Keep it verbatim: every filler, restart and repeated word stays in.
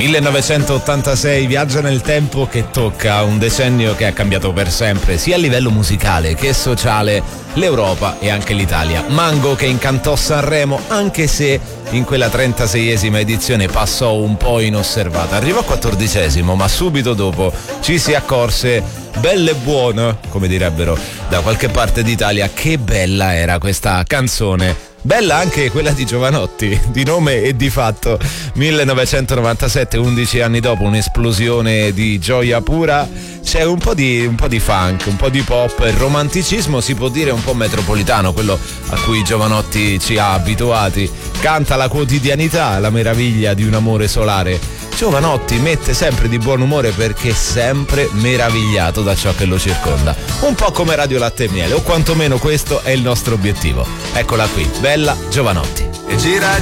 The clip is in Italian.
millenovecentottantasei, viaggio nel tempo che tocca un decennio che ha cambiato per sempre, sia a livello musicale che sociale, l'Europa e anche l'Italia. Mango che incantò Sanremo, anche se in quella trentaseiesima edizione passò un po' inosservata. Arrivò quattordicesimo, ma subito dopo ci si accorse, bella e buona, come direbbero da qualche parte d'Italia, che bella era questa canzone. Bella anche quella di Jovanotti, di nome e di fatto. millenovecentonovantasette, undici anni dopo, un'esplosione di gioia pura. C'è un po' di un po' di funk, un po' di pop, il romanticismo si può dire un po' metropolitano, quello a cui Jovanotti ci ha abituati. Canta la quotidianità, la meraviglia di un amore solare. Jovanotti mette sempre di buon umore perché è sempre meravigliato da ciò che lo circonda. Un po' come Radio Latte e Miele, o quantomeno questo è il nostro obiettivo. Eccola qui, bella Jovanotti. E gira